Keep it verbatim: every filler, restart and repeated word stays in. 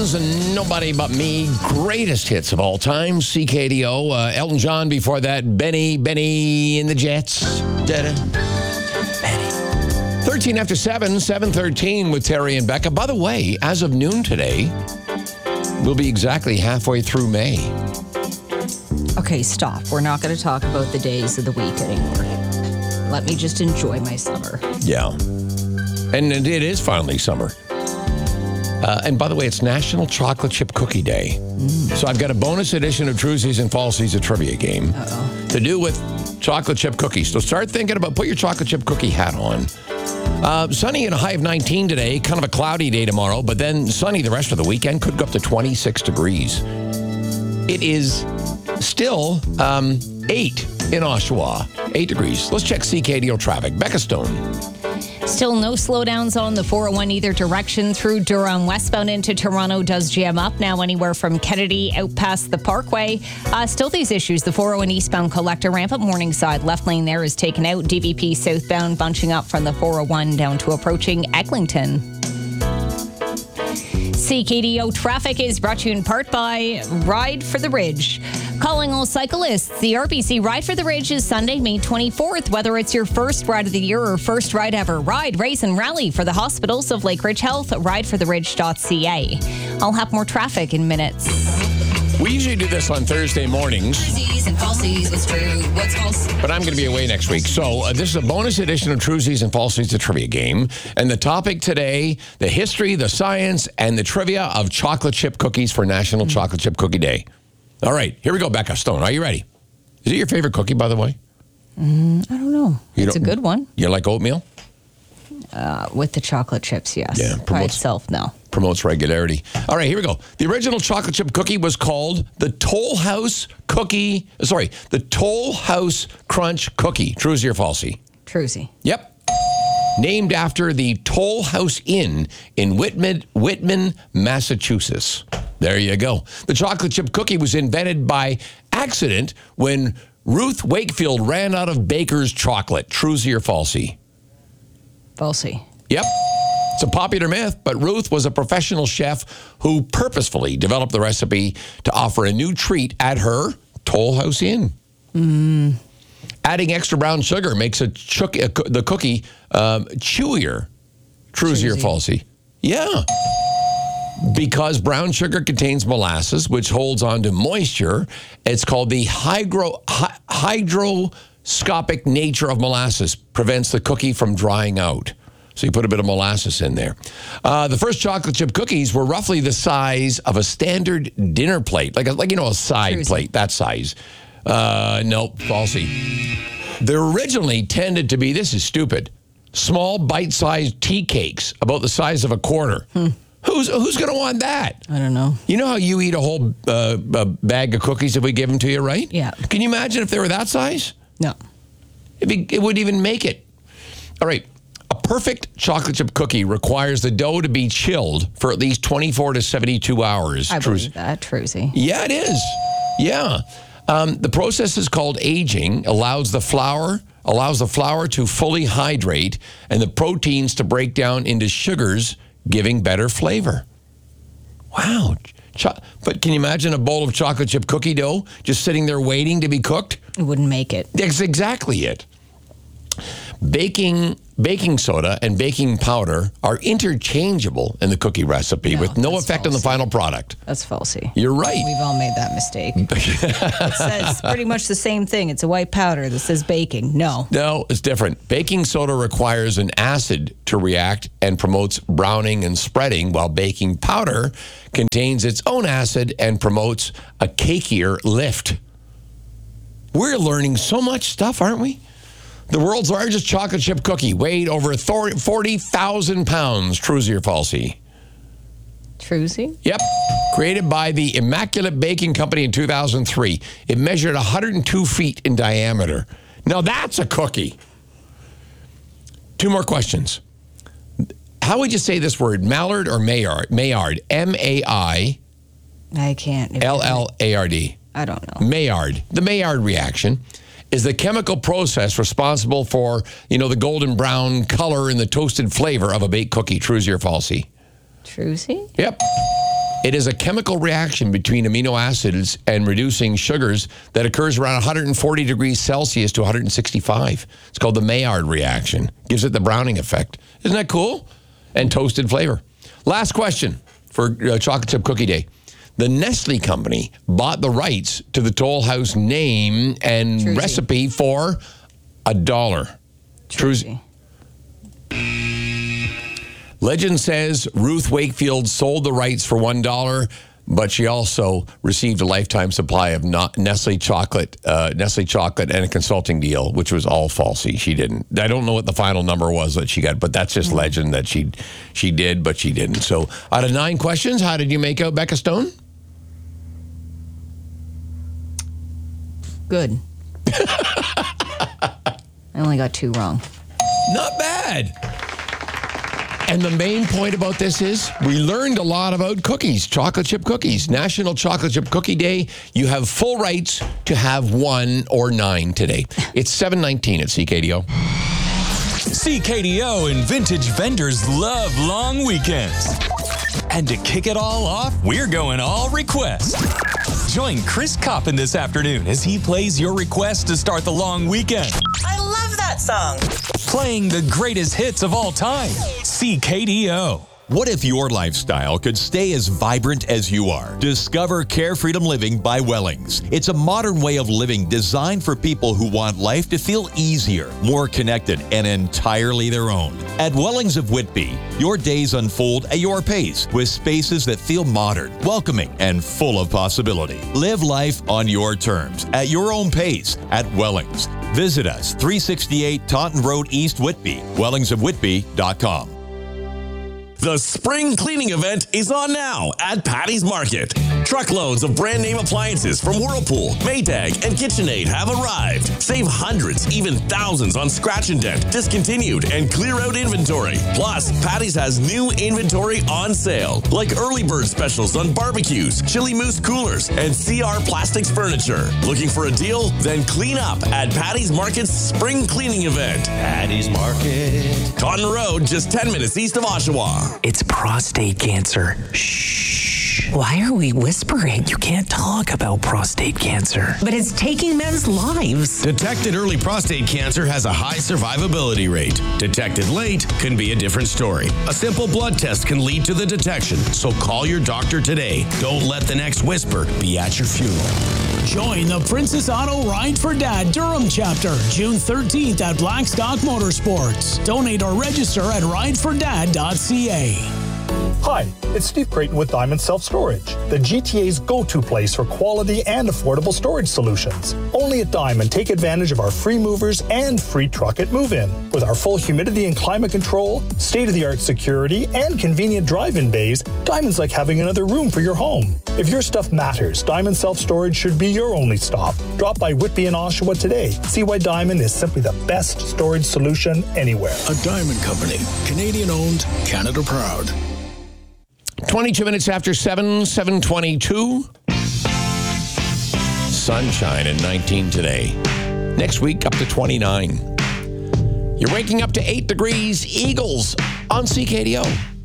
Jones and Nobody But Me, greatest hits of all time. C K D O, uh, Elton John before that, Benny, Benny and the Jets. Da-da. Benny. thirteen after seven, seven thirteen with Terry and Becca. By the way, as of noon today, we'll be exactly halfway through May. Okay, stop. We're not going to talk about the days of the week anymore. Let me just enjoy my summer. Yeah. And it is finally summer. Uh, and by the way, it's National Chocolate Chip Cookie Day. Mm. So I've got a bonus edition of Truesies and Falsies, a trivia game, Uh-oh. to do with chocolate chip cookies. So start thinking about, put your chocolate chip cookie hat on. Uh, sunny and a high of nineteen today, kind of a cloudy day tomorrow, but then sunny the rest of the weekend, could go up to twenty-six degrees. It is still um, eight in Oshawa, eight degrees. Let's check C K D O traffic. Becca Stone. Still no slowdowns on the four oh one either direction through Durham. Westbound into Toronto does jam up now anywhere from Kennedy out past the Parkway. Uh, still these issues. The four oh one eastbound collector ramp at Morningside. Left lane there is taken out. D V P southbound bunching up from the four oh one down to approaching Eglinton. C K D O traffic is brought to you in part by Ride for the Ridge. Calling all cyclists, the R B C Ride for the Ridge is Sunday, May twenty-fourth. Whether it's your first ride of the year or first ride ever, ride, race, and rally for the hospitals of Lake Ridge Health. ride for the ridge dot c a. I'll have more traffic in minutes. We usually do this on Thursday mornings. Truesies and Falsies, what's true, what's false. But I'm going to be away next week. So uh, this is a bonus edition of Truesies and Falsies, the trivia game. And the topic today, the history, the science, and the trivia of chocolate chip cookies for National mm-hmm. Chocolate Chip Cookie Day. All right, here we go, Becca Stone. Are you ready? Is it your favorite cookie, by the way? Mm, I don't know. You it's don't, a good one. You like oatmeal? Uh, with the chocolate chips, yes. Yeah, promotes, by itself, no. Promotes regularity. All right, here we go. The original chocolate chip cookie was called the Toll House Cookie. Sorry, the Toll House Crunch Cookie. Truesy or falsy? Truesy. Yep. Named after the Toll House Inn in Whitman, Whitman, Massachusetts. There you go. The chocolate chip cookie was invented by accident when Ruth Wakefield ran out of baker's chocolate. Truesy or falsy? Falsy. Yep. It's a popular myth, but Ruth was a professional chef who purposefully developed the recipe to offer a new treat at her Toll House Inn. Mm. Adding extra brown sugar makes a chook, a, the cookie um, chewier. Truesy or falsy? Yeah. Because brown sugar contains molasses, which holds on to moisture, it's called the hydro, hy, hydroscopic nature of molasses, prevents the cookie from drying out. So you put a bit of molasses in there. Uh, the first chocolate chip cookies were roughly the size of a standard dinner plate, like, a, like you know, a side Truesy. plate, that size. Uh, nope, falsy. They originally tended to be, this is stupid, small bite-sized tea cakes about the size of a quarter. Hmm. Who's who's going to want that? I don't know. You know how you eat a whole uh, a bag of cookies if we give them to you, right? Yeah. Can you imagine if they were that size? No. It'd be, it wouldn't even make it. All right. A perfect chocolate chip cookie requires the dough to be chilled for at least twenty-four to seventy-two hours. I believe that, Truesy. Yeah, it is. Yeah. Um, the process is called aging, allows the flour allows the flour to fully hydrate and the proteins to break down into sugars, giving better flavor. Wow. Cho- but can you imagine a bowl of chocolate chip cookie dough just sitting there waiting to be cooked? It wouldn't make it. That's exactly it. Baking baking soda and baking powder are interchangeable in the cookie recipe no, with no effect falsy. on the final product. That's falsy. You're right. We've all made that mistake. It says pretty much the same thing. It's a white powder that says baking. No. No, it's different. Baking soda requires an acid to react and promotes browning and spreading, while baking powder contains its own acid and promotes a cakier lift. We're learning so much stuff, aren't we? The world's largest chocolate chip cookie weighed over forty thousand pounds. Truesy or falsy? Truesy? Yep. Created by the Immaculate Baking Company in two thousand three. It measured one hundred two feet in diameter. Now that's a cookie. Two more questions. How would you say this word? Mallard or Maillard? Maillard. M A I. I can't. L L A R D. I don't know. Maillard. The Maillard reaction is the chemical process responsible for, you know, the golden brown color and the toasted flavor of a baked cookie. Truesy or falsy? Truesy? Yep. It is a chemical reaction between amino acids and reducing sugars that occurs around one hundred forty degrees Celsius to one hundred sixty-five. It's called the Maillard reaction. Gives it the browning effect. Isn't that cool? And toasted flavor. Last question for uh, Chocolate Chip Cookie Day. The Nestle company bought the rights to the Toll House name and Truzy. recipe for a dollar. Truzy. Legend says Ruth Wakefield sold the rights for one dollar, but she also received a lifetime supply of not Nestle chocolate, uh, Nestle chocolate, and a consulting deal, which was all falsy. She didn't. I don't know what the final number was that she got, but that's just mm-hmm. legend that she she did, but she didn't. So, out of nine questions, how did you make out, Becca Stone? Good. I only got two wrong. Not bad. And the main point about this is we learned a lot about cookies, chocolate chip cookies. National Chocolate Chip Cookie Day. You have full rights to have one or nine today. It's seven nineteen at C K D O. C K D O and vintage vendors love long weekends. And to kick it all off, we're going all request. Join Chris Coppin this afternoon as he plays your request to start the long weekend. I love that song. Playing the greatest hits of all time. C K D O. What if your lifestyle could stay as vibrant as you are? Discover Care Freedom Living by Wellings. It's a modern way of living designed for people who want life to feel easier, more connected, and entirely their own. At Wellings of Whitby, your days unfold at your pace with spaces that feel modern, welcoming, and full of possibility. Live life on your terms, at your own pace, at Wellings. Visit us, three sixty-eight Taunton Road, East Whitby, wellings of whitby dot com. The spring cleaning event is on now at Patty's Market. Truckloads of brand name appliances from Whirlpool, Maytag, and KitchenAid have arrived. Save hundreds, even thousands on scratch and dent, discontinued, and clear out inventory. Plus, Patty's has new inventory on sale, like early bird specials on barbecues, chili mousse coolers, and C R Plastics furniture. Looking for a deal? Then clean up at Patty's Market's spring cleaning event. Patty's Market. Taunton Road, just ten minutes east of Oshawa. It's prostate cancer. Shh. Why are we whispering? You can't talk about prostate cancer. But it's taking men's lives. Detected early prostate cancer has a high survivability rate. Detected late can be a different story. A simple blood test can lead to the detection, so call your doctor today. Don't let the next whisper be at your funeral. Join the Princess Auto Ride for Dad Durham chapter June thirteenth at Blackstock Motorsports. Donate or register at ride for dad dot c a. Hi, it's Steve Creighton with Diamond Self Storage, the G T A's go-to place for quality and affordable storage solutions. Only at Diamond, take advantage of our free movers and free truck at move-in. With our full humidity and climate control, state-of-the-art security, and convenient drive-in bays, Diamond's like having another room for your home. If your stuff matters, Diamond Self Storage should be your only stop. Drop by Whitby and Oshawa today. See why Diamond is simply the best storage solution anywhere. A Diamond Company, Canadian-owned, Canada proud. twenty-two minutes after seven, seven twenty-two. Sunshine at nineteen today. Next week, up to twenty-nine. You're waking up to eight degrees. Eagles on C K D O.